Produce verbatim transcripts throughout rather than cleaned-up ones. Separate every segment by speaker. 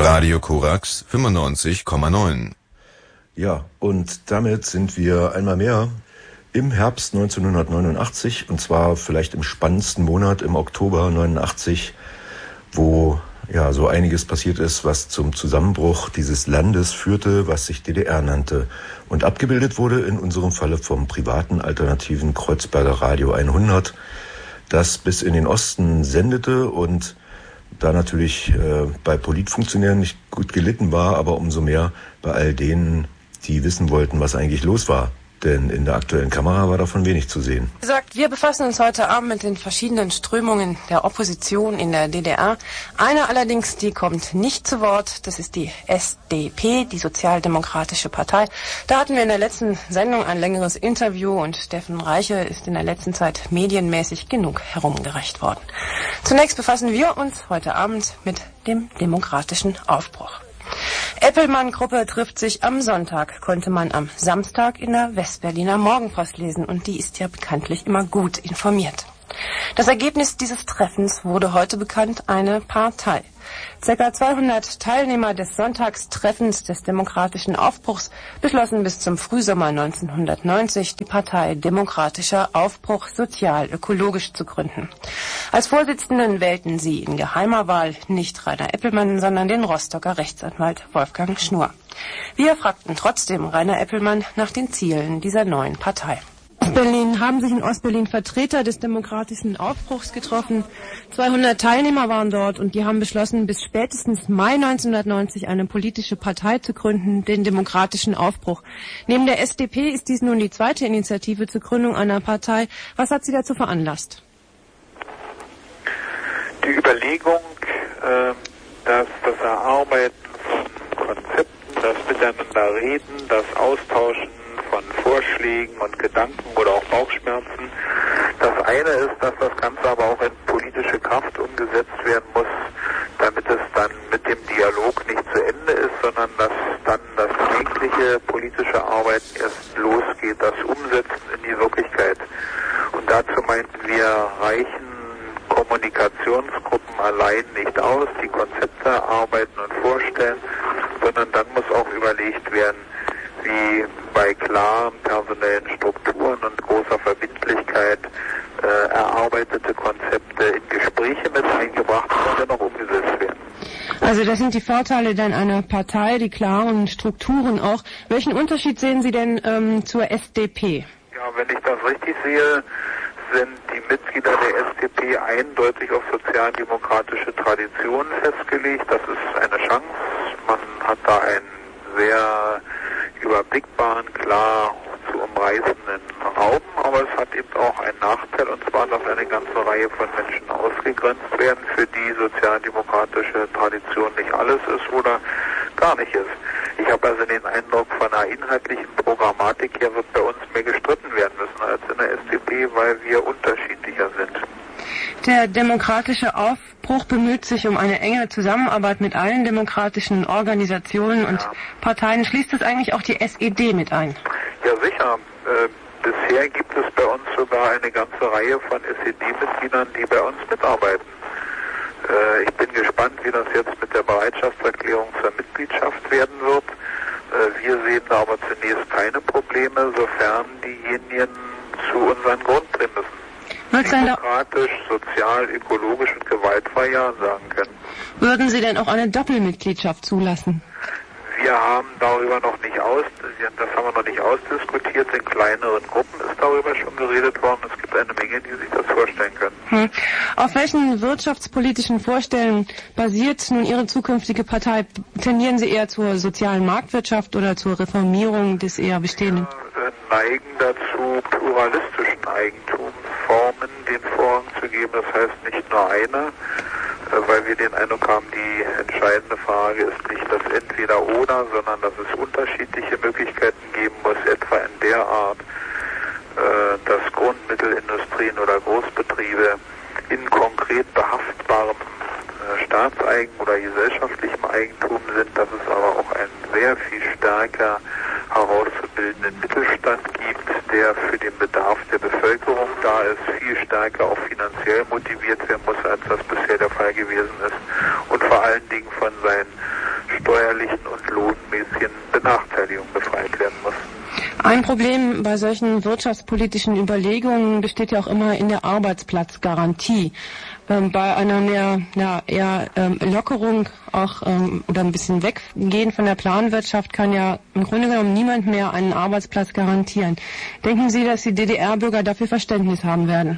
Speaker 1: Radio Korax fünfundneunzig Komma neun.
Speaker 2: Ja, und damit sind wir einmal mehr im Herbst neunzehnhundertneunundachtzig, und zwar vielleicht im spannendsten Monat im Oktober neunundachtzig, wo ja so einiges passiert ist, was zum Zusammenbruch dieses Landes führte, was sich D D R nannte. Und abgebildet wurde in unserem Falle vom privaten alternativen Kreuzberger Radio hundert, das bis in den Osten sendete und da natürlich äh, bei Politfunktionären nicht gut gelitten war, aber umso mehr bei all denen, die wissen wollten, was eigentlich los war. Denn in der aktuellen Kamera war davon wenig zu sehen.
Speaker 3: Wie gesagt, wir befassen uns heute Abend mit den verschiedenen Strömungen der Opposition in der D D R. Eine allerdings, die kommt nicht zu Wort, das ist die S D P, die Sozialdemokratische Partei. Da hatten wir in der letzten Sendung ein längeres Interview und Steffen Reiche ist in der letzten Zeit medienmäßig genug herumgereicht worden. Zunächst befassen wir uns heute Abend mit dem demokratischen Aufbruch. Eppelmann-Gruppe trifft sich am Sonntag, konnte man am Samstag in der Westberliner Morgenpost lesen und die ist ja bekanntlich immer gut informiert. Das Ergebnis dieses Treffens wurde heute bekannt, eine Partei. Circa zweihundert Teilnehmer des Sonntagstreffens des demokratischen Aufbruchs beschlossen bis zum Frühsommer neunzehnhundertneunzig die Partei Demokratischer Aufbruch sozial-ökologisch zu gründen. Als Vorsitzenden wählten sie in geheimer Wahl nicht Rainer Eppelmann, sondern den Rostocker Rechtsanwalt Wolfgang Schnur. Wir fragten trotzdem Rainer Eppelmann nach den Zielen dieser neuen Partei. Berlin haben sich in Ostberlin Vertreter des demokratischen Aufbruchs getroffen. zweihundert Teilnehmer waren dort und die haben beschlossen, bis spätestens Mai neunzehnhundertneunzig eine politische Partei zu gründen, den demokratischen Aufbruch. Neben der S D P ist dies nun die zweite Initiative zur Gründung einer Partei. Was hat Sie dazu veranlasst?
Speaker 4: Die Überlegung, äh, dass das Erarbeiten von Konzepten, das Miteinanderreden, das Austauschen von Vorschlägen und Gedanken oder auch Bauchschmerzen. Das eine ist, dass das Ganze aber auch in politische Kraft umgesetzt werden muss, damit es dann mit dem Dialog nicht zu Ende ist, sondern dass dann das tägliche politische Arbeiten erst losgeht, das Umsetzen in die Wirklichkeit. Und dazu meinten wir, reichen Kommunikationsgruppen allein nicht aus, die Konzepte erarbeiten und vorstellen, sondern dann muss auch überlegt werden, wie bei klaren personellen Strukturen und großer Verbindlichkeit äh, erarbeitete Konzepte in Gespräche mit eingebracht und dann noch umgesetzt werden.
Speaker 3: Also das sind die Vorteile dann einer Partei, die klaren Strukturen auch. Welchen Unterschied sehen Sie denn ähm, zur S D P?
Speaker 4: Ja, wenn ich das richtig sehe, sind die Mitglieder der S D P eindeutig auf sozialdemokratische Traditionen festgelegt. Das ist eine Chance. Man hat da einen sehr überblickbaren, klar zu umreißenden Raum, aber es hat eben auch einen Nachteil, und zwar, dass eine ganze Reihe von Menschen ausgegrenzt werden, für die sozialdemokratische Tradition nicht alles ist oder gar nicht ist. Ich habe also den Eindruck, von einer inhaltlichen Programmatik her wird bei uns mehr gestritten werden müssen als in der S D P, weil wir unterschiedlicher sind.
Speaker 3: Der demokratische Aufbruch bemüht sich um eine enge Zusammenarbeit mit allen demokratischen Organisationen und ja. Parteien. Schließt es eigentlich auch die S E D mit ein?
Speaker 4: Ja, sicher. Äh, bisher gibt es bei uns sogar eine ganze Reihe von S E D-Mitgliedern, die bei uns mitarbeiten. Äh, ich bin gespannt, wie das jetzt mit der Bereitschaftserklärung zur Mitgliedschaft werden wird. Äh, wir sehen da aber zunächst keine Probleme, sofern diejenigen zu unseren Grundprämissen demokratisch, sozial, ökologisch und gewaltfrei Ja sagen können.
Speaker 3: Würden Sie denn auch eine Doppelmitgliedschaft zulassen?
Speaker 4: Wir haben darüber noch nicht aus, das haben wir noch nicht ausdiskutiert. In kleineren Gruppen ist darüber schon geredet worden. Es gibt eine Menge, die sich das vorstellen können.
Speaker 3: Hm. Auf welchen wirtschaftspolitischen Vorstellungen basiert nun Ihre zukünftige Partei? Tendieren Sie eher zur sozialen Marktwirtschaft oder zur Reformierung des eher bestehenden?
Speaker 4: Wir neigen dazu, pluralistischen Eigentumsformen den Vorrang zu geben. Das heißt nicht nur eine, weil wir den Eindruck haben, die entscheidende Frage ist nicht das Entweder-Oder, sondern dass es unterschiedliche Möglichkeiten geben muss, etwa in der Art, dass Grundmittelindustrien oder Großbetriebe in konkret behaftbarem Staatseigen oder gesellschaftlichem Eigentum sind, dass es aber auch einen sehr viel stärker herauszubildenden Mittelstand gibt, der für den Bedarf der Bevölkerung da ist, viel stärker auch finanziell motiviert werden muss, als das bisher der Fall gewesen ist, und vor allen Dingen von seinen steuerlichen und lohnmäßigen Benachteiligung befreit werden muss.
Speaker 3: Ein Problem bei solchen wirtschaftspolitischen Überlegungen besteht ja auch immer in der Arbeitsplatzgarantie. Ähm, bei einer mehr, ja, eher ähm, Lockerung auch ähm, oder ein bisschen weggehen von der Planwirtschaft kann ja im Grunde genommen niemand mehr einen Arbeitsplatz garantieren. Denken Sie, dass die D D R-Bürger dafür Verständnis haben werden?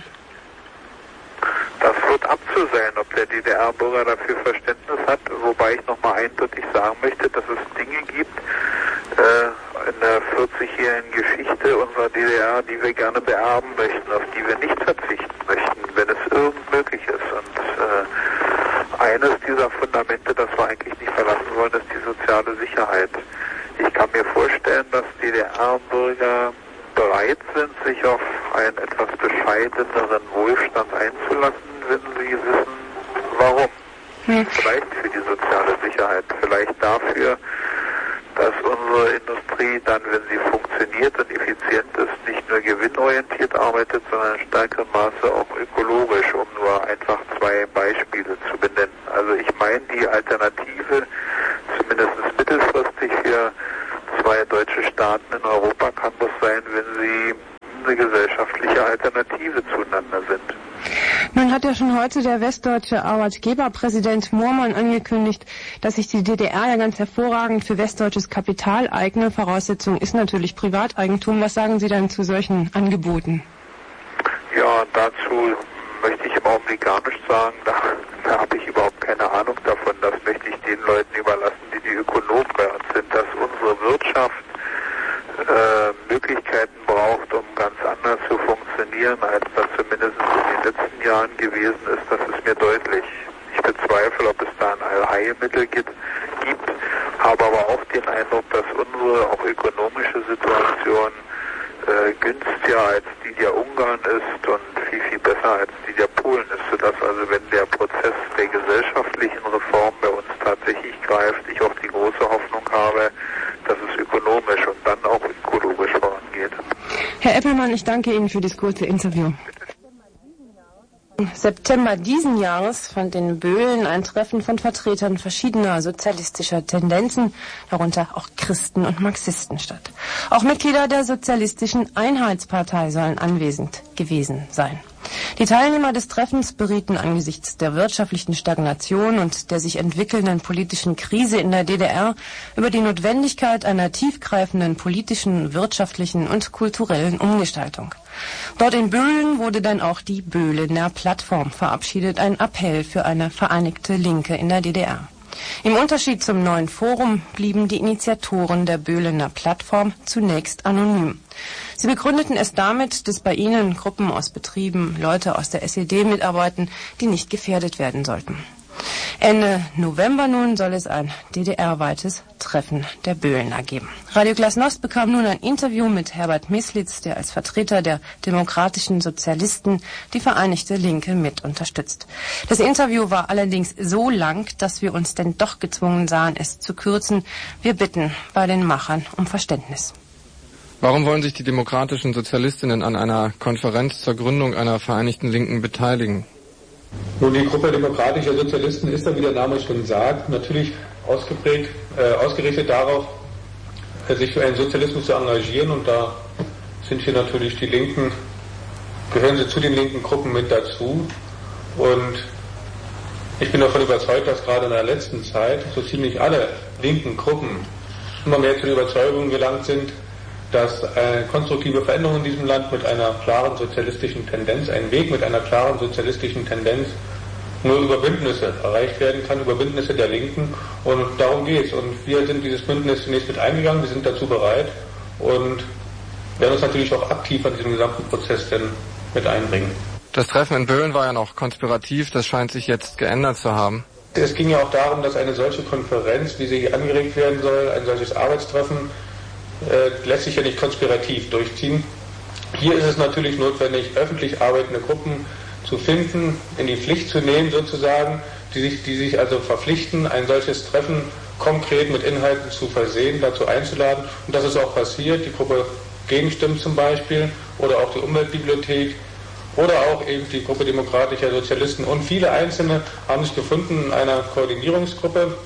Speaker 4: Das wird abzusehen, ob der D D R-Bürger dafür Verständnis hat, wobei ich nochmal eindeutig sagen möchte, dass es Dinge gibt äh, in der vierzigjährigen Geschichte unserer D D R, die wir gerne beerben möchten, auf die wir nicht verzichten möchten, wenn es irgend möglich ist. Und äh, eines dieser Fundamente, das wir eigentlich nicht verlassen wollen, ist die soziale Sicherheit. Ich kann mir vorstellen, dass D D R-Bürger bereit sind, sich auf einen etwas bescheideneren Wohlstand einzulassen, wenn sie wissen, warum. Hm. Vielleicht für die soziale Sicherheit, vielleicht dafür, dass unsere Industrie dann, wenn sie funktioniert und effizient ist, nicht nur gewinnorientiert arbeitet, sondern in stärkerem Maße auch ökologisch, um nur einfach zwei Beispiele zu benennen. Also ich meine, die Alternative, zumindest mittelfristig für zwei deutsche Staaten in Europa, kann das sein, wenn sie eine gesellschaftliche Alternative zueinander sind.
Speaker 3: Nun hat ja schon heute der westdeutsche Arbeitgeberpräsident Moormann angekündigt, dass sich die D D R ja ganz hervorragend für westdeutsches Kapital eigne. Voraussetzung ist natürlich Privateigentum. Was sagen Sie denn zu solchen Angeboten?
Speaker 4: Ja, dazu möchte ich im Augenblick gar nichts sagen. Da, da habe ich überhaupt keine Ahnung davon. Das möchte ich den Leuten überlassen, die die Ökonomen bei uns sind, dass unsere Wirtschaft äh, Möglichkeiten braucht, um ganz anders zu funktionieren, als das zumindest in den letzten Jahren gewesen ist. Das ist mir deutlich. Ich bezweifle, ob es da ein Allheilmittel gibt, gibt, habe aber auch den Eindruck, dass unsere auch ökonomische Situation äh, günstiger als die der Ungarn ist und viel, viel besser als die der Polen ist, sodass also wenn der Prozess der gesellschaftlichen Reform bei uns tatsächlich greift, ich auch die große Hoffnung habe, dass es ökonomisch und dann auch ökologisch vorangeht.
Speaker 3: Herr Eppelmann, ich danke Ihnen für das kurze Interview. Im September diesen Jahres fand in Böhlen ein Treffen von Vertretern verschiedener sozialistischer Tendenzen, darunter auch Christen und Marxisten, statt. Auch Mitglieder der Sozialistischen Einheitspartei sollen anwesend gewesen sein. Die Teilnehmer des Treffens berieten angesichts der wirtschaftlichen Stagnation und der sich entwickelnden politischen Krise in der D D R über die Notwendigkeit einer tiefgreifenden politischen, wirtschaftlichen und kulturellen Umgestaltung. Dort in Böhlen wurde dann auch die Böhlener Plattform verabschiedet, ein Appell für eine vereinigte Linke in der D D R. Im Unterschied zum neuen Forum blieben die Initiatoren der Böhlener Plattform zunächst anonym. Sie begründeten es damit, dass bei ihnen Gruppen aus Betrieben, Leute aus der S E D mitarbeiten, die nicht gefährdet werden sollten. Ende November nun soll es ein D D R-weites Treffen der Böhlener geben. Radio Glasnost bekam nun ein Interview mit Herbert Meslitz, der als Vertreter der demokratischen Sozialisten die Vereinigte Linke mit unterstützt. Das Interview war allerdings so lang, dass wir uns denn doch gezwungen sahen, es zu kürzen. Wir bitten bei den Machern um Verständnis.
Speaker 5: Warum wollen sich die demokratischen Sozialistinnen an einer Konferenz zur Gründung einer Vereinigten Linken beteiligen?
Speaker 6: Nun, die Gruppe demokratischer Sozialisten ist, wie der Name schon sagt, natürlich ausgeprägt, äh, ausgerichtet darauf, äh, sich für einen Sozialismus zu engagieren. Und da sind hier natürlich die Linken, gehören sie zu den linken Gruppen mit dazu. Und ich bin davon überzeugt, dass gerade in der letzten Zeit so ziemlich alle linken Gruppen immer mehr zu der Überzeugung gelangt sind, dass eine konstruktive Veränderung in diesem Land mit einer klaren sozialistischen Tendenz, ein Weg mit einer klaren sozialistischen Tendenz nur über Bündnisse erreicht werden kann, über Bündnisse der Linken. Und darum geht es. Und wir sind dieses Bündnis zunächst mit eingegangen, wir sind dazu bereit und werden uns natürlich auch aktiv an diesem gesamten Prozess denn mit einbringen.
Speaker 5: Das Treffen in Böhlen war ja noch konspirativ, das scheint sich jetzt geändert zu haben.
Speaker 6: Es ging ja auch darum, dass eine solche Konferenz, wie sie hier angeregt werden soll, ein solches Arbeitstreffen, Äh, lässt sich ja nicht konspirativ durchziehen. Hier ist es natürlich notwendig, öffentlich arbeitende Gruppen zu finden, in die Pflicht zu nehmen sozusagen, die sich, die sich also verpflichten, ein solches Treffen konkret mit Inhalten zu versehen, dazu einzuladen. Und das ist auch passiert. Die Gruppe Gegenstimmen zum Beispiel oder auch die Umweltbibliothek oder auch eben die Gruppe demokratischer Sozialisten und viele Einzelne haben sich gefunden in einer Koordinierungsgruppe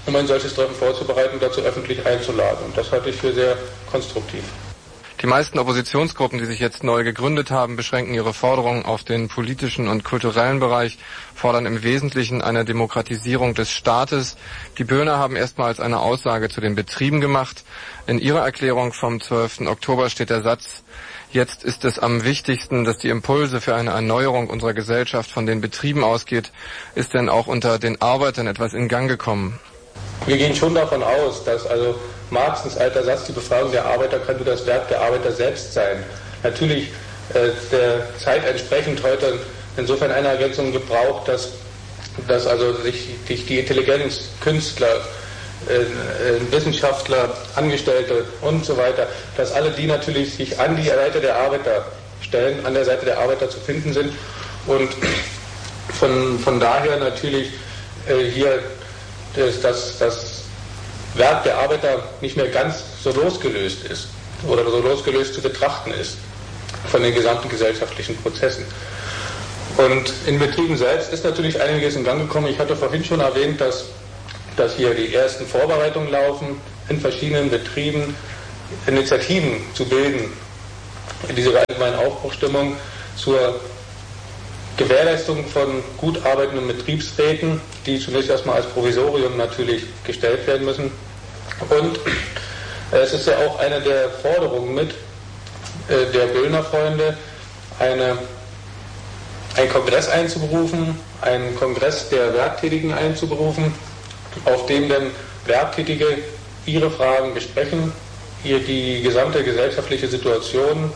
Speaker 6: um ein solches Treffen vorzubereiten und dazu öffentlich einzuladen. Und das halte ich für sehr konstruktiv.
Speaker 5: Die meisten Oppositionsgruppen, die sich jetzt neu gegründet haben, beschränken ihre Forderungen auf den politischen und kulturellen Bereich, fordern im Wesentlichen eine Demokratisierung des Staates. Die Böhner haben erstmals eine Aussage zu den Betrieben gemacht. In ihrer Erklärung vom zwölften Oktober steht der Satz: Jetzt ist es am wichtigsten, dass die Impulse für eine Erneuerung unserer Gesellschaft von den Betrieben ausgeht. Ist denn auch unter den Arbeitern etwas in Gang gekommen?
Speaker 6: Wir gehen schon davon aus, dass also Marxens alter Satz, die Befragung der Arbeiter kann nur das Werk der Arbeiter selbst sein, natürlich äh, der Zeit entsprechend heute insofern eine Ergänzung gebraucht, dass, dass also sich, sich die Intelligenz, Künstler, äh, äh, Wissenschaftler, Angestellte und so weiter, dass alle die natürlich sich an die Seite der Arbeiter stellen, an der Seite der Arbeiter zu finden sind und von, von daher natürlich äh, hier das, das, das Werk der Arbeiter nicht mehr ganz so losgelöst ist oder so losgelöst zu betrachten ist von den gesamten gesellschaftlichen Prozessen. Und in Betrieben selbst ist natürlich einiges in Gang gekommen. Ich hatte vorhin schon erwähnt, dass, dass hier die ersten Vorbereitungen laufen, in verschiedenen Betrieben Initiativen zu bilden, in dieser allgemeinen Aufbruchstimmung zur Gewährleistung von gut arbeitenden Betriebsräten, die zunächst erstmal als Provisorium natürlich gestellt werden müssen. Und es ist ja auch eine der Forderungen mit äh, der Böhner Freunde, eine, einen Kongress einzuberufen, einen Kongress der Werktätigen einzuberufen, auf dem dann Werktätige ihre Fragen besprechen, hier die gesamte gesellschaftliche Situation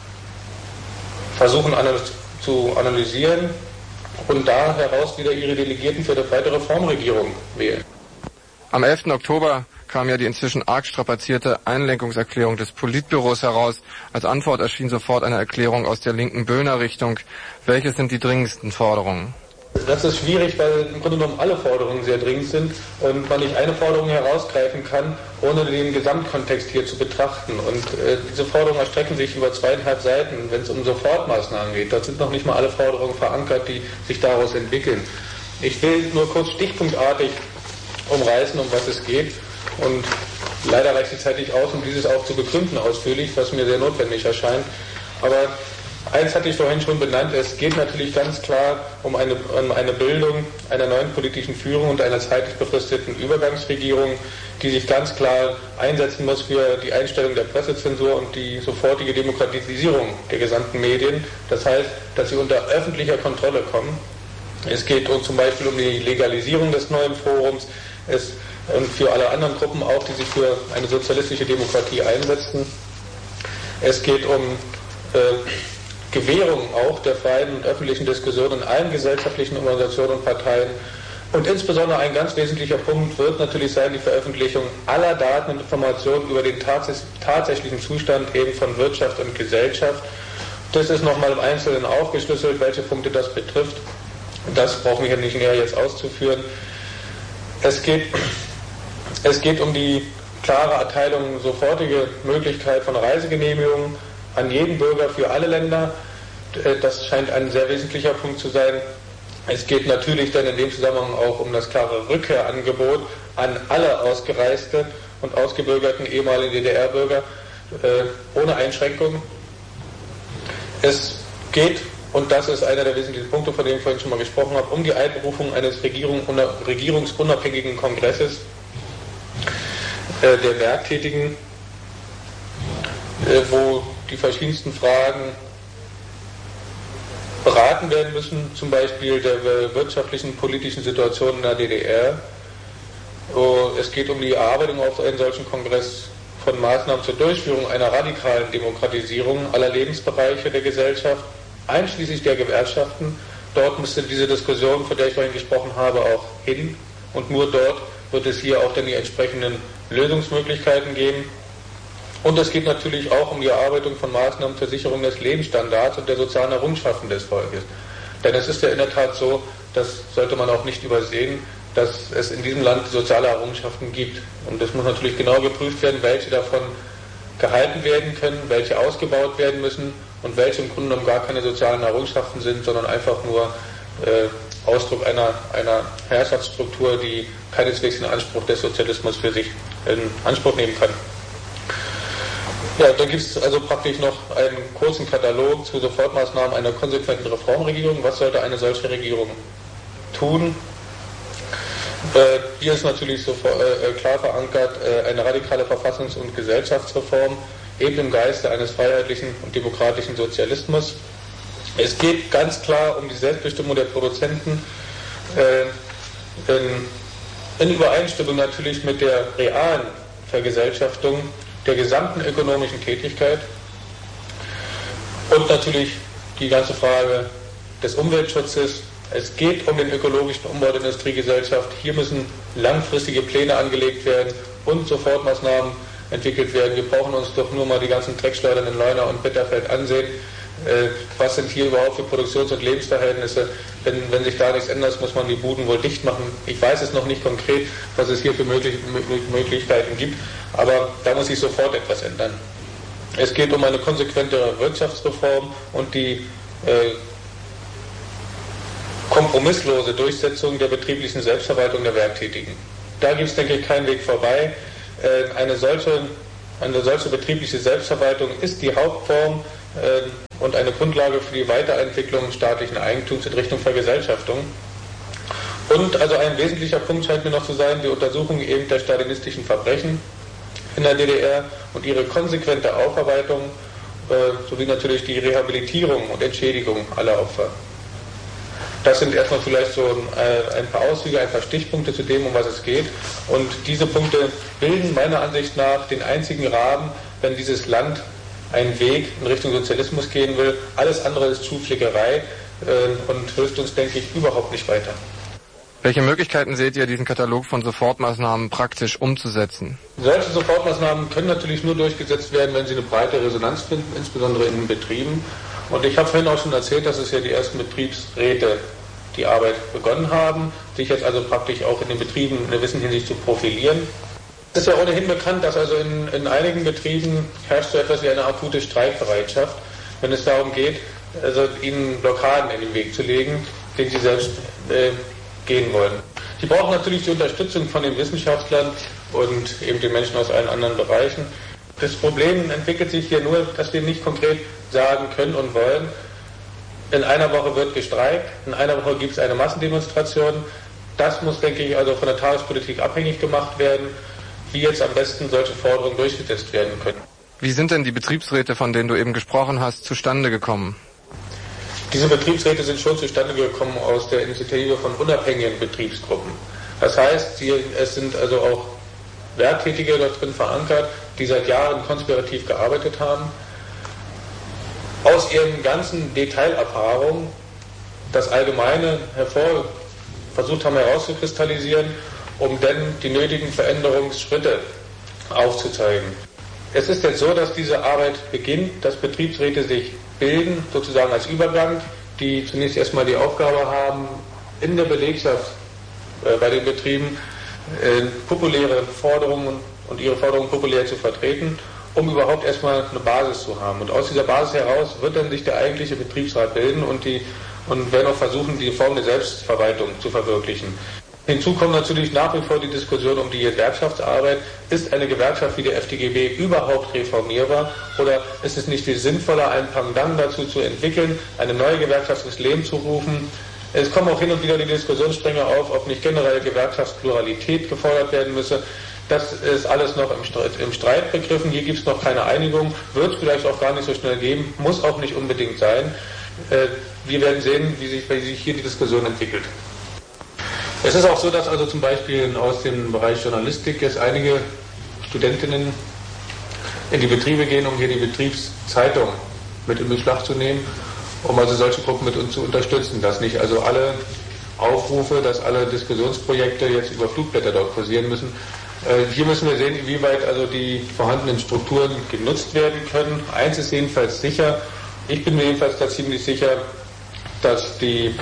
Speaker 6: versuchen zu analysieren und da heraus wieder ihre Delegierten für die weitere Reformregierung wählen.
Speaker 5: Am elften Oktober kam ja die inzwischen arg strapazierte Einlenkungserklärung des Politbüros heraus. Als Antwort erschien sofort eine Erklärung aus der linken Böhner Richtung. Welches sind die dringendsten Forderungen?
Speaker 6: Das ist schwierig, weil im Grunde genommen alle Forderungen sehr dringend sind und man nicht eine Forderung herausgreifen kann, ohne den Gesamtkontext hier zu betrachten. Und äh, diese Forderungen erstrecken sich über zweieinhalb Seiten, wenn es um Sofortmaßnahmen geht. Dort sind noch nicht mal alle Forderungen verankert, die sich daraus entwickeln. Ich will nur kurz stichpunktartig umreißen, um was es geht. Und leider reicht die Zeit nicht aus, um dieses auch zu begründen ausführlich, was mir sehr notwendig erscheint. Aber eins hatte ich vorhin schon benannt, es geht natürlich ganz klar um eine, um eine Bildung einer neuen politischen Führung und einer zeitlich befristeten Übergangsregierung, die sich ganz klar einsetzen muss für die Einstellung der Pressezensur und die sofortige Demokratisierung der gesamten Medien. Das heißt, dass sie unter öffentlicher Kontrolle kommen. Es geht zum Beispiel um die Legalisierung des neuen Forums, es, und für alle anderen Gruppen auch, die sich für eine sozialistische Demokratie einsetzen. Es geht um äh, Gewährung auch der freien und öffentlichen Diskussion in allen gesellschaftlichen Organisationen und Parteien. Und insbesondere ein ganz wesentlicher Punkt wird natürlich sein, die Veröffentlichung aller Daten und Informationen über den tats tatsächlichen Zustand eben von Wirtschaft und Gesellschaft. Das ist nochmal im Einzelnen aufgeschlüsselt, welche Punkte das betrifft. Das brauchen wir hier nicht näher jetzt auszuführen. Es geht, es geht um die klare Erteilung, sofortige Möglichkeit von Reisegenehmigungen an jeden Bürger für alle Länder. Das scheint ein sehr wesentlicher Punkt zu sein. Es geht natürlich dann in dem Zusammenhang auch um das klare Rückkehrangebot an alle ausgereiste und ausgebürgerten ehemaligen D D R-Bürger äh, ohne Einschränkungen. Es geht, und das ist einer der wesentlichen Punkte, von denen ich vorhin schon mal gesprochen habe, um die Einberufung eines Regierung, regierungsunabhängigen Kongresses äh, der Werktätigen, äh, wo die verschiedensten Fragen beraten werden müssen, zum Beispiel der wirtschaftlichen, politischen Situation in der D D R. Es geht um die Erarbeitung auf einen solchen Kongress von Maßnahmen zur Durchführung einer radikalen Demokratisierung aller Lebensbereiche der Gesellschaft, einschließlich der Gewerkschaften. Dort müsste diese Diskussion, von der ich vorhin gesprochen habe, auch hin. Und nur dort wird es hier auch dann die entsprechenden Lösungsmöglichkeiten geben. Und es geht natürlich auch um die Erarbeitung von Maßnahmen zur Sicherung des Lebensstandards und der sozialen Errungenschaften des Volkes. Denn es ist ja in der Tat so, das sollte man auch nicht übersehen, dass es in diesem Land soziale Errungenschaften gibt. Und es muss natürlich genau geprüft werden, welche davon gehalten werden können, welche ausgebaut werden müssen und welche im Grunde genommen gar keine sozialen Errungenschaften sind, sondern einfach nur äh, Ausdruck einer, einer Herrschaftsstruktur, die keineswegs den Anspruch des Sozialismus für sich in Anspruch nehmen kann. Ja, da gibt es also praktisch noch einen kurzen Katalog zu Sofortmaßnahmen einer konsequenten Reformregierung. Was sollte eine solche Regierung tun? Äh, hier ist natürlich so äh, klar verankert äh, eine radikale Verfassungs- und Gesellschaftsreform, eben im Geiste eines freiheitlichen und demokratischen Sozialismus. Es geht ganz klar um die Selbstbestimmung der Produzenten, äh, in, in Übereinstimmung natürlich mit der realen Vergesellschaftung der gesamten ökonomischen Tätigkeit und natürlich die ganze Frage des Umweltschutzes. Es geht um den ökologischen Umbau der Industriegesellschaft. Hier müssen langfristige Pläne angelegt werden und Sofortmaßnahmen entwickelt werden. Wir brauchen uns doch nur mal die ganzen Dreckschleudern in Leuna und Bitterfeld ansehen. Äh, was sind hier überhaupt für Produktions- und Lebensverhältnisse? Wenn, wenn sich da nichts ändert, muss man die Buden wohl dicht machen. Ich weiß es noch nicht konkret, was es hier für möglich, Möglichkeiten gibt, aber da muss sich sofort etwas ändern. Es geht um eine konsequente Wirtschaftsreform und die äh, kompromisslose Durchsetzung der betrieblichen Selbstverwaltung der Werktätigen. Da gibt es, denke ich, keinen Weg vorbei. Äh, eine, solche, eine solche betriebliche Selbstverwaltung ist die Hauptform äh, und eine Grundlage für die Weiterentwicklung staatlichen Eigentums in Richtung Vergesellschaftung. Und also ein wesentlicher Punkt scheint mir noch zu sein, die Untersuchung eben der stalinistischen Verbrechen in der D D R und ihre konsequente Aufarbeitung äh, sowie natürlich die Rehabilitierung und Entschädigung aller Opfer. Das sind erstmal vielleicht so äh, ein paar Auszüge, ein paar Stichpunkte zu dem, um was es geht. Und diese Punkte bilden meiner Ansicht nach den einzigen Rahmen, wenn dieses Land einen Weg in Richtung Sozialismus gehen will. Alles andere ist Schuhflickerei äh, und hilft uns, denke ich, überhaupt nicht weiter.
Speaker 5: Welche Möglichkeiten seht ihr, diesen Katalog von Sofortmaßnahmen praktisch umzusetzen?
Speaker 6: Solche Sofortmaßnahmen können natürlich nur durchgesetzt werden, wenn sie eine breite Resonanz finden, insbesondere in den Betrieben. Und ich habe vorhin auch schon erzählt, dass es ja die ersten Betriebsräte die Arbeit begonnen haben, sich jetzt also praktisch auch in den Betrieben in einer gewissen Hinsicht zu profilieren. Es ist ja ohnehin bekannt, dass also in, in einigen Betrieben herrscht so etwas wie eine akute Streikbereitschaft, wenn es darum geht, also ihnen Blockaden in den Weg zu legen, den sie selbst äh, gehen wollen. Sie brauchen natürlich die Unterstützung von den Wissenschaftlern und eben den Menschen aus allen anderen Bereichen. Das Problem entwickelt sich hier nur, dass wir nicht konkret sagen können und wollen, in einer Woche wird gestreikt, in einer Woche gibt es eine Massendemonstration. Das muss, denke ich, also von der Tagespolitik abhängig gemacht werden, wie jetzt am besten solche Forderungen durchgesetzt werden können.
Speaker 5: Wie sind denn die Betriebsräte, von denen du eben gesprochen hast, zustande gekommen?
Speaker 6: Diese Betriebsräte sind schon zustande gekommen aus der Initiative von unabhängigen Betriebsgruppen. Das heißt, sie, es sind also auch Werktätige dort drin verankert, die seit Jahren konspirativ gearbeitet haben, aus ihren ganzen Detailerfahrungen das Allgemeine hervor versucht haben herauszukristallisieren, um dann die nötigen Veränderungsschritte aufzuzeigen. Es ist jetzt so, dass diese Arbeit beginnt, dass Betriebsräte sich bilden, sozusagen als Übergang, die zunächst erstmal die Aufgabe haben, in der Belegschaft äh, bei den Betrieben äh, populäre Forderungen und ihre Forderungen populär zu vertreten, um überhaupt erstmal eine Basis zu haben. Und aus dieser Basis heraus wird dann sich der eigentliche Betriebsrat bilden und, die, und werden auch versuchen, die Form der Selbstverwaltung zu verwirklichen. Hinzu kommt natürlich nach wie vor die Diskussion um die Gewerkschaftsarbeit. Ist eine Gewerkschaft wie der F D G B überhaupt reformierbar oder ist es nicht viel sinnvoller, einen Pendant dazu zu entwickeln, eine neue Gewerkschaft ins Leben zu rufen? Es kommen auch hin und wieder die Diskussionsstränge auf, ob nicht generell Gewerkschaftspluralität gefordert werden müsse. Das ist alles noch im Streit, im Streit begriffen. Hier gibt es noch keine Einigung, wird es vielleicht auch gar nicht so schnell geben, muss auch nicht unbedingt sein. Wir werden sehen, wie sich, wie sich hier die Diskussion entwickelt. Es ist auch so, dass also zum Beispiel aus dem Bereich Journalistik jetzt einige Studentinnen in die Betriebe gehen, um hier die Betriebszeitung mit in Beschlag zu nehmen, um also solche Gruppen mit uns zu unterstützen, dass nicht also alle Aufrufe, dass alle Diskussionsprojekte jetzt über Flugblätter dort kursieren müssen. Äh, hier müssen wir sehen, inwieweit also die vorhandenen Strukturen genutzt werden können. Eins ist jedenfalls sicher, ich bin mir jedenfalls da ziemlich sicher, dass die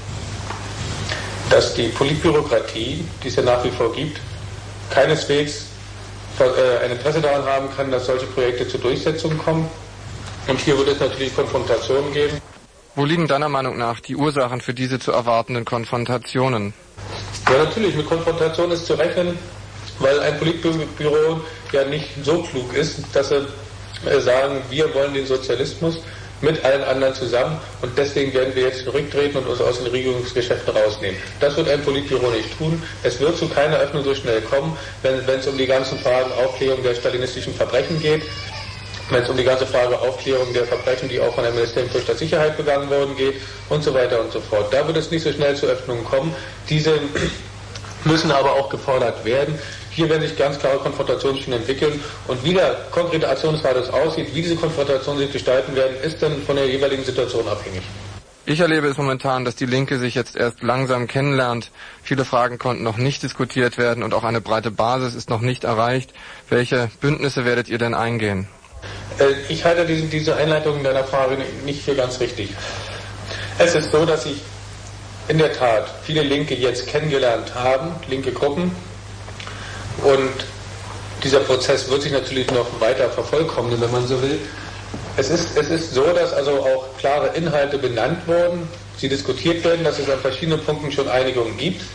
Speaker 6: dass die Politbürokratie, die es ja nach wie vor gibt, keineswegs ein Interesse daran haben kann, dass solche Projekte zur Durchsetzung kommen. Und hier wird es natürlich Konfrontationen geben.
Speaker 5: Wo liegen deiner Meinung nach die Ursachen für diese zu erwartenden Konfrontationen?
Speaker 6: Ja, natürlich, mit Konfrontation ist zu rechnen, weil ein Politbüro ja nicht so klug ist, dass sie äh, sagen, wir wollen den Sozialismus mit allen anderen zusammen und deswegen werden wir jetzt zurücktreten und uns aus den Regierungsgeschäften rausnehmen. Das wird ein Politbüro nicht tun. Es wird zu keiner Öffnung so schnell kommen, wenn, wenn es um die ganzen Fragen Aufklärung der stalinistischen Verbrechen geht, wenn es um die ganze Frage Aufklärung der Verbrechen, die auch von einem Ministerium für Staatssicherheit begangen worden geht und so weiter und so fort. Da wird es nicht so schnell zu Öffnungen kommen. Diese müssen aber auch gefordert werden. Hier werden sich ganz klare Konfrontationen schon entwickeln und wie der konkrete Aktionsradius aussieht, wie diese Konfrontationen sich gestalten werden, ist dann von der jeweiligen Situation abhängig.
Speaker 5: Ich erlebe es momentan, dass die Linke sich jetzt erst langsam kennenlernt. Viele Fragen konnten noch nicht diskutiert werden und auch eine breite Basis ist noch nicht erreicht. Welche Bündnisse werdet ihr denn eingehen?
Speaker 6: Ich halte diese, diese Einleitung deiner Frage nicht für ganz richtig. Es ist so, dass sich in der Tat viele Linke jetzt kennengelernt haben, linke Gruppen, und dieser Prozess wird sich natürlich noch weiter vervollkommnen, wenn man so will. Es ist, es ist so, dass also auch klare Inhalte benannt wurden, sie diskutiert werden, dass es an verschiedenen Punkten schon Einigungen gibt.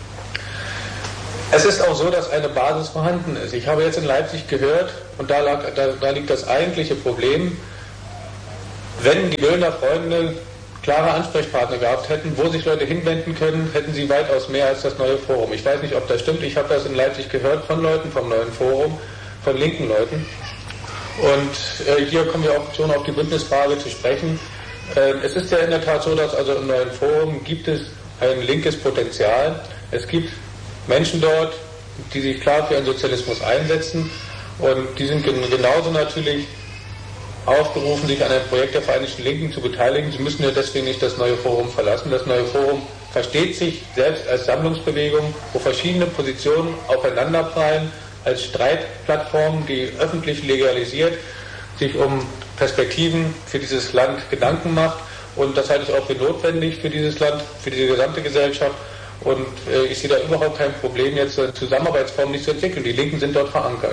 Speaker 6: Es ist auch so, dass eine Basis vorhanden ist. Ich habe jetzt in Leipzig gehört, und da, lag, da, da liegt das eigentliche Problem, wenn die Böllner Freunde klare Ansprechpartner gehabt hätten, wo sich Leute hinwenden können, hätten sie weitaus mehr als das neue Forum. Ich weiß nicht, ob das stimmt. Ich habe das in Leipzig gehört von Leuten vom neuen Forum, von linken Leuten. Und äh, hier kommen wir auch schon auf die Bündnisfrage zu sprechen. Äh, es ist ja in der Tat so, dass also im neuen Forum gibt es ein linkes Potenzial. Es gibt Menschen dort, die sich klar für einen Sozialismus einsetzen und die sind gen- genauso natürlich aufgerufen, sich an einem Projekt der Vereinigten Linken zu beteiligen. Sie müssen ja deswegen nicht das neue Forum verlassen. Das neue Forum versteht sich selbst als Sammlungsbewegung, wo verschiedene Positionen aufeinanderprallen, als Streitplattform, die öffentlich legalisiert, sich um Perspektiven für dieses Land Gedanken macht. Und das halte ich auch für notwendig für dieses Land, für diese gesamte Gesellschaft. Und äh, ich sehe da überhaupt kein Problem, jetzt eine Zusammenarbeitsform nicht zu entwickeln. Die Linken sind dort verankert.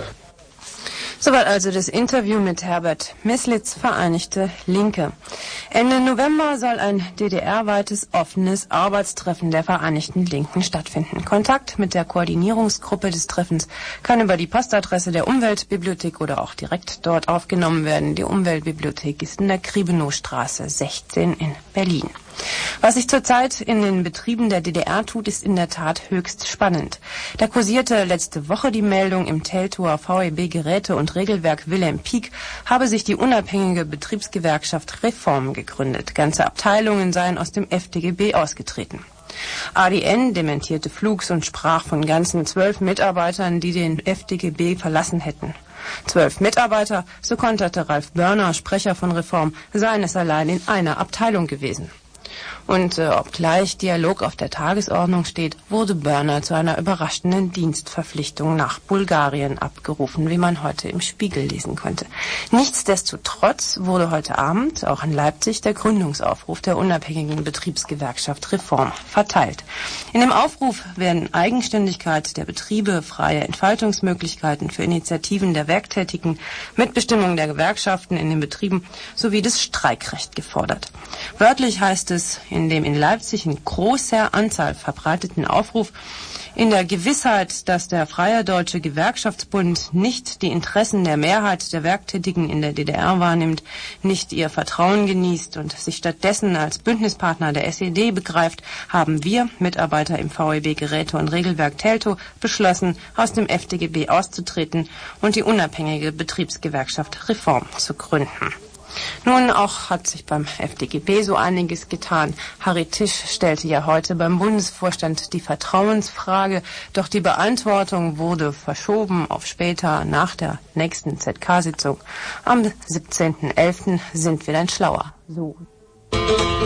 Speaker 3: Soweit also das Interview mit Herbert Mislitz, Vereinigte Linke. Ende November soll ein D D R-weites offenes Arbeitstreffen der Vereinigten Linken stattfinden. Kontakt mit der Koordinierungsgruppe des Treffens kann über die Postadresse der Umweltbibliothek oder auch direkt dort aufgenommen werden. Die Umweltbibliothek ist in der Kriebenow-Straße sechzehn in Berlin. Was sich zurzeit in den Betrieben der D D R tut, ist in der Tat höchst spannend. Da kursierte letzte Woche die Meldung, im Teltower V E B Geräte- und Regelwerk Wilhelm Pieck habe sich die unabhängige Betriebsgewerkschaft Reform gegründet. Ganze Abteilungen seien aus dem F D G B ausgetreten. A D N dementierte flugs und sprach von ganzen zwölf Mitarbeitern, die den F D G B verlassen hätten. Zwölf Mitarbeiter, so konterte Ralf Börner, Sprecher von Reform, seien es allein in einer Abteilung gewesen. Und äh, obgleich Dialog auf der Tagesordnung steht, wurde Börner zu einer überraschenden Dienstverpflichtung nach Bulgarien abgerufen, wie man heute im Spiegel lesen konnte. Nichtsdestotrotz wurde heute Abend auch in Leipzig der Gründungsaufruf der unabhängigen Betriebsgewerkschaft Reform verteilt. In dem Aufruf werden Eigenständigkeit der Betriebe, freie Entfaltungsmöglichkeiten für Initiativen der Werktätigen, Mitbestimmung der Gewerkschaften in den Betrieben sowie das Streikrecht gefordert. Wörtlich heißt es in dem in Leipzig in großer Anzahl verbreiteten Aufruf: In der Gewissheit, dass der Freie Deutsche Gewerkschaftsbund nicht die Interessen der Mehrheit der Werktätigen in der D D R wahrnimmt, nicht ihr Vertrauen genießt und sich stattdessen als Bündnispartner der S E D begreift, haben wir, Mitarbeiter im V E B Geräte- und Regelwerk Teltow, beschlossen, aus dem F D G B auszutreten und die unabhängige Betriebsgewerkschaft Reform zu gründen. Nun, auch hat sich beim F D G B so einiges getan. Harry Tisch stellte ja heute beim Bundesvorstand die Vertrauensfrage, doch die Beantwortung wurde verschoben auf später, nach der nächsten Z K-Sitzung. Am siebzehnten elften sind wir dann schlauer. So.